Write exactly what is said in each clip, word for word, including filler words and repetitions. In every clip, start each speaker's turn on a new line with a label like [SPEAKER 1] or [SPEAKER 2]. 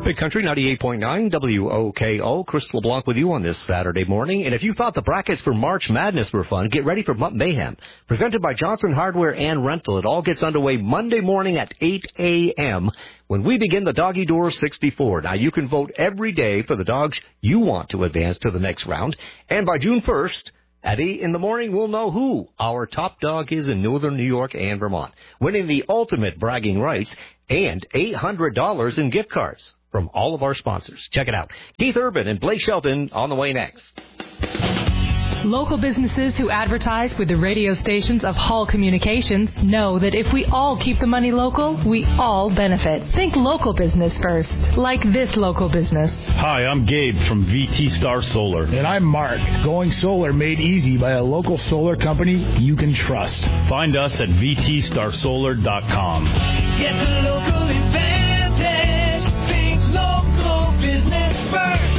[SPEAKER 1] Big Country ninety-eight point nine W O K O. Chris LeBlanc with you on this Saturday morning. And if you thought the brackets for March Madness were fun, get ready for Mayhem. Presented by Johnson Hardware and Rental. It all gets underway Monday morning at eight a.m. when we begin the Doggy Door sixty-four. Now, you can vote every day for the dogs you want to advance to the next round. And by June first, at eight in the morning, we'll know who our top dog is in Northern New York and Vermont, winning the ultimate bragging rights and eight hundred dollars in gift cards from all of our sponsors. Check it out. Keith Urban and Blake Shelton on the way next.
[SPEAKER 2] Local businesses who advertise with the radio stations of Hall Communications know that if we all keep the money local, we all benefit. Think local business first, like this local business.
[SPEAKER 3] Hi, I'm Gabe from V T Star Solar.
[SPEAKER 4] And I'm Mark. Going solar made easy by a local solar company you can trust.
[SPEAKER 3] Find us at V T star solar dot com.
[SPEAKER 5] Get the local advantage. Think local business first.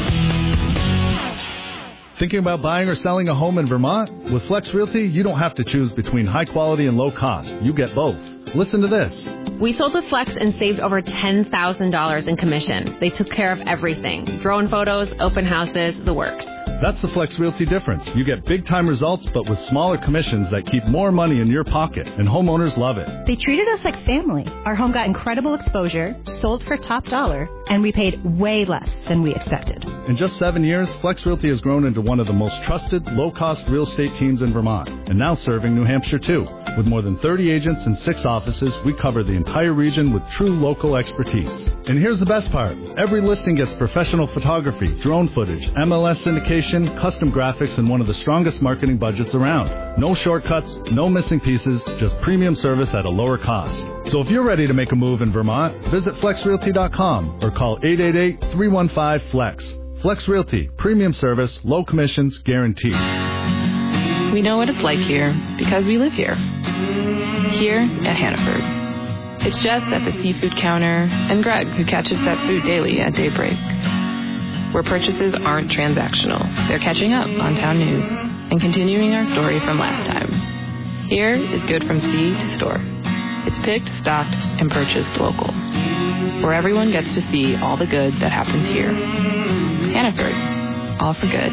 [SPEAKER 6] Thinking about buying or selling a home in Vermont? With Flex Realty, you don't have to choose between high quality and low cost. You get both. Listen to this.
[SPEAKER 7] We sold with Flex and saved over ten thousand dollars in commission. They took care of everything. Drone photos, open houses, the works.
[SPEAKER 6] That's the Flex Realty difference. You get big-time results, but with smaller commissions that keep more money in your pocket, and homeowners love it.
[SPEAKER 8] They treated us like family. Our home got incredible exposure, sold for top dollar, and we paid way less than we expected.
[SPEAKER 6] In just seven years, Flex Realty has grown into one of the most trusted, low-cost real estate teams in Vermont, and now serving New Hampshire, too. With more than thirty agents and six offices, we cover the entire region with true local expertise. And here's the best part. Every listing gets professional photography, drone footage, M L S syndication, custom graphics, and one of the strongest marketing budgets around. No shortcuts, no missing pieces, just premium service at a lower cost. So if you're ready to make a move in Vermont, visit flex realty dot com or call eight eight eight, three one five, FLEX. Flex Realty, premium service, low commissions, guaranteed.
[SPEAKER 9] We know what it's like here because we live here. Here at Hannaford. It's Jess at the seafood counter and Greg who catches that food daily at daybreak. Where purchases aren't transactional. They're catching up on town news and continuing our story from last time. Here is good from sea to store. It's picked, stocked, and purchased local. Where everyone gets to see all the good that happens here. Hannaford. All for good.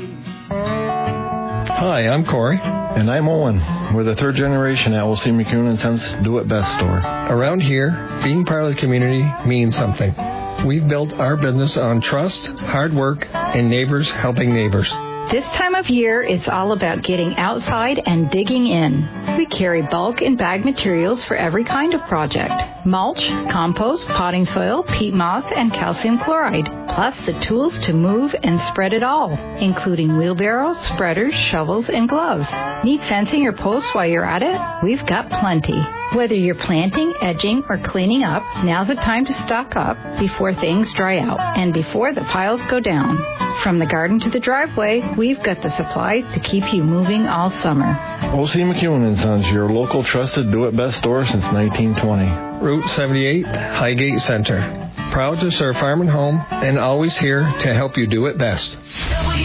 [SPEAKER 10] Hi, I'm Corey. And I'm Owen. We're the third generation at Wolsey McCune and Sons Do It Best store.
[SPEAKER 11] Around here, being part of the community means something. We've built our business on trust, hard work, and neighbors helping neighbors.
[SPEAKER 12] This time of year, it's all about getting outside and digging in. We carry bulk and bag materials for every kind of project. Mulch, compost, potting soil, peat moss, and calcium chloride. Plus the tools to move and spread it all, including wheelbarrows, spreaders, shovels, and gloves. Need fencing or posts while you're at it? We've got plenty. Whether you're planting, edging, or cleaning up, now's the time to stock up before things dry out and before the piles go down. From the garden to the driveway, we've got the supplies to keep you moving all summer.
[SPEAKER 10] Wolsey McCune and Sons, your local trusted do-it-best store since nineteen twenty.
[SPEAKER 11] Route seventy-eight, Highgate Center. Proud to serve Farm and Home and always here to help you do it best.